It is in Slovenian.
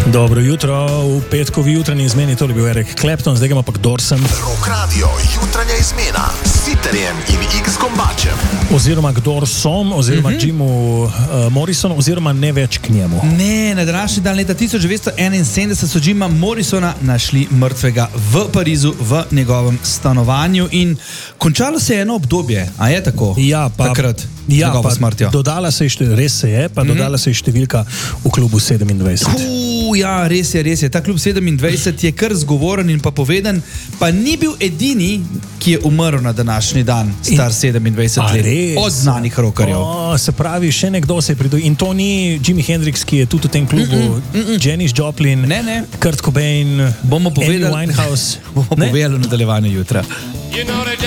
Dobro jutro, v petkovi jutranji izmeni to je bil Eric Clapton, zdaj ga ima pa kdor sem. Rock Radio, jutranja izmena s Sitterjem in X-Kombačem. Oziroma kdor som, oziroma Jimu Morrisonu, oziroma ne več k njemu. Ne, na današnji dan leta 1971 so Jima Morrisona našli mrtvega v Parizu v njegovem stanovanju in končalo se je eno obdobje, a je tako? Ja, pa takrat. Ja, pa dodala se je, res se je, pa dodala se je številka v klubu 27. Ja, res je. Ta klub 27 je kar zgovoren in pa poveden, pa ni bil edini, ki je umrl na današnji dan, star 27 let. Od znanih rockerjev. Se pravi, še nekdo se je pridružil. In to ni Jimi Hendrix, ki je tudi v tem klubu, Janis Joplin, Kurt Cobain, Amy Winehouse. Bomo povedali v nadaljevanju jutra.